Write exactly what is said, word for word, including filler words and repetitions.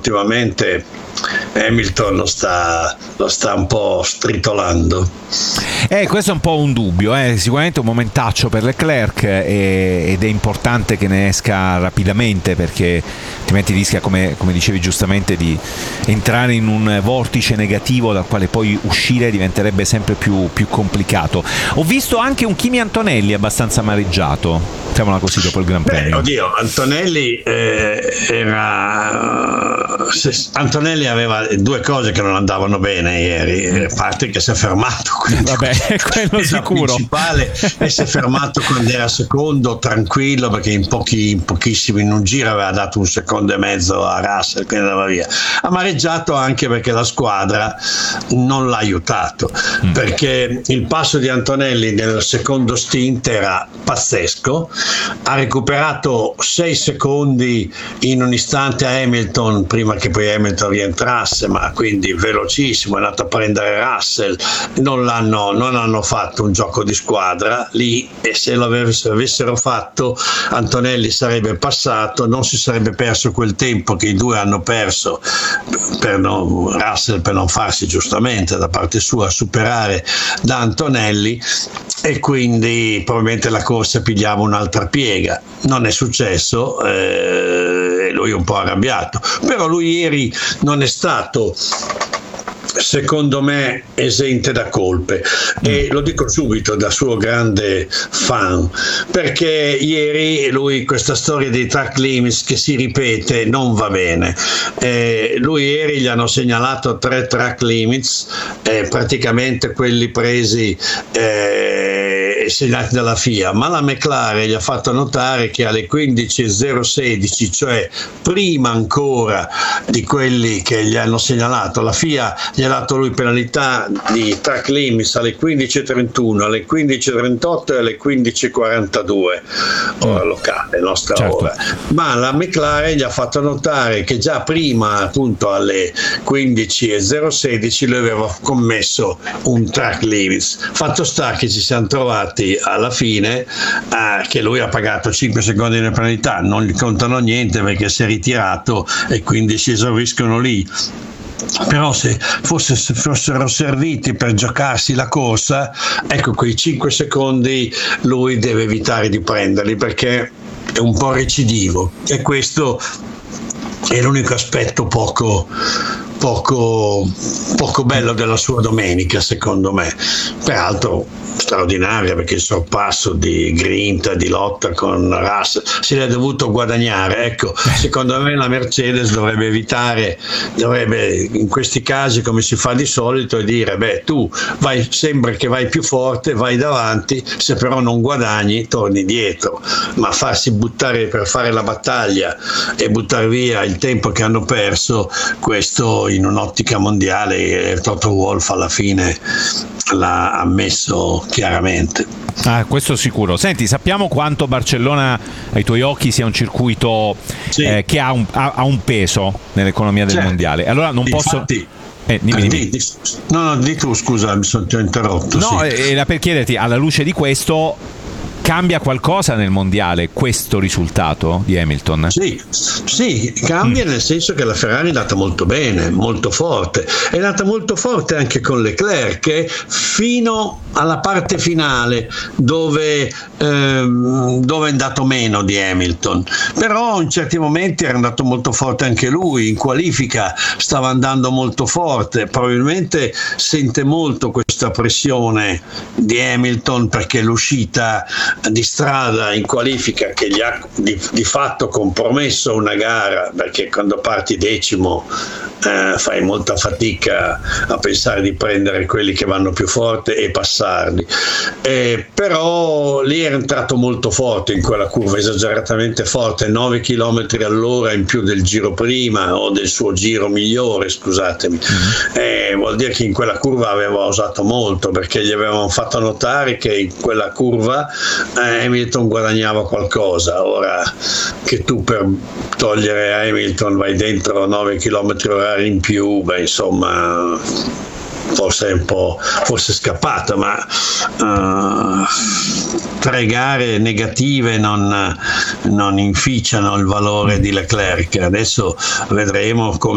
ultimamente Hamilton lo sta, lo sta un po' stritolando. Eh, questo è un po' un dubbio, eh. Sicuramente un momentaccio per Leclerc, eh, ed è importante che ne esca rapidamente, perché altrimenti rischia, come, come dicevi giustamente, di entrare in un vortice negativo dal quale poi uscire diventerebbe sempre più, più complicato. Ho visto anche un Kimi Antonelli abbastanza amareggiato, mettiamola così, dopo il Gran Premio. Beh, oddio, Antonelli eh, era Antonelli aveva due cose che non andavano bene ieri, a parte che si è fermato, vabbè, quello sicuro, principale, e si è fermato quando era secondo, tranquillo, perché in pochi in pochissimi in un giro aveva dato un secondo e mezzo a Russell, quindi andava via. Amareggiato anche perché la squadra non l'ha aiutato, mm. perché il passo di Antonelli nel secondo stint era pazzesco, ha recuperato sei secondi in un istante a Hamilton prima che poi Hamilton rientrasse, ma quindi velocissimo, è andato a prendere Russell, non l'hanno non hanno fatto un gioco di squadra lì, e se lo avessero fatto Antonelli sarebbe passato, non si sarebbe perso quel tempo che i due hanno perso per non, Russell per non farsi giustamente da parte sua superare da Antonelli, e quindi probabilmente la corsa pigliava un'altra piega. Non è successo, eh, lui è un po' arrabbiato, però lui ieri non è stato, secondo me, esente da colpe, e lo dico subito da suo grande fan, perché ieri lui, questa storia dei track limits che si ripete, non va bene. Eh, lui ieri gli hanno segnalato tre track limits, eh, praticamente quelli presi eh, segnati dalla F I A, ma la McLaren gli ha fatto notare che alle quindici e zero sedici, cioè prima ancora di quelli che gli hanno segnalato, la F I A gli ha dato lui penalità di track limits alle quindici e trentuno, alle quindici e trentotto e alle quindici e quarantadue, ora locale, nostra certo. ora. Ma la McLaren gli ha fatto notare che già prima, appunto alle quindici e zero sedici, lui aveva commesso un track limits. Fatto sta che ci siamo trovati alla fine eh, che lui ha pagato cinque secondi di penalità, non gli contano niente perché si è ritirato e quindi si esauriscono lì. Però se, fosse, se fossero serviti per giocarsi la corsa, ecco, quei cinque secondi lui deve evitare di prenderli, perché è un po' recidivo, e questo è l'unico aspetto poco poco poco bello della sua domenica, secondo me. Peraltro straordinaria, perché il sorpasso di grinta, di lotta con Russell si l'è dovuto guadagnare. Ecco, secondo me la Mercedes dovrebbe evitare, dovrebbe in questi casi, come si fa di solito, e dire: beh, tu vai, sembra che vai più forte, vai davanti, se però non guadagni torni dietro. Ma farsi buttare per fare la battaglia e buttare via il tempo che hanno perso, questo in un'ottica mondiale Toto Wolff alla fine l'ha ammesso chiaramente. Ah, questo sicuro. Senti, sappiamo quanto Barcellona ai tuoi occhi sia un circuito sì. eh, che ha un, ha, ha un peso nell'economia del certo. mondiale. Allora non Infatti, posso Eh, dimmi, dimmi. Di, di, no, no, di tu, scusa, mi sono ti ho interrotto. No, sì. era per chiederti, alla luce di questo, cambia qualcosa nel mondiale questo risultato di Hamilton? Sì, sì, cambia mm. nel senso che la Ferrari è andata molto bene, molto forte, è andata molto forte anche con Leclerc, che fino alla parte finale dove, ehm, dove è andato meno di Hamilton, però in certi momenti era andato molto forte anche lui, in qualifica stava andando molto forte, probabilmente sente molto questa pressione di Hamilton, perché l'uscita di strada in qualifica che gli ha di, di fatto compromesso una gara, perché quando parti decimo eh, fai molta fatica a pensare di prendere quelli che vanno più forte e passarli, eh, però lì era entrato molto forte in quella curva, esageratamente forte, nove chilometri all'ora in più del giro prima o del suo giro migliore, scusatemi. Eh, vuol dire che in quella curva aveva usato molto, perché gli avevano fatto notare che in quella curva Hamilton guadagnava qualcosa. Ora che tu per togliere Hamilton vai dentro nove chilometri orari in più, beh, insomma, forse è un po' forse scappata, ma uh, tre gare negative non, non inficiano il valore di Leclerc. Adesso vedremo come